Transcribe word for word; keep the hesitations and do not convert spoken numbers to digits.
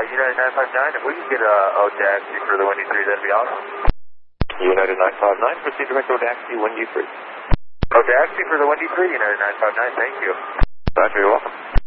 United nine five nine, if we can get a Odaxi for the Windy three, that'd be awesome. United nine five nine, proceed direct Odaxi, Windy three. Odaxi for the Windy three, United nine five nine, thank you. Roger, you're welcome.